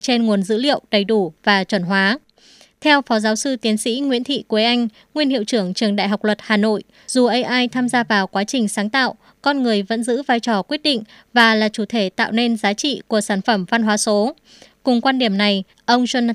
trên nguồn dữ liệu đầy đủ và chuẩn hóa. Theo Phó Giáo sư Tiến sĩ Nguyễn Thị Quế Anh, nguyên hiệu trưởng Trường Đại học Luật Hà Nội, dù AI tham gia vào quá trình sáng tạo, con người vẫn giữ vai trò quyết định và là chủ thể tạo nên giá trị của sản phẩm văn hóa số. Cùng quan điểm này, ông Jonathan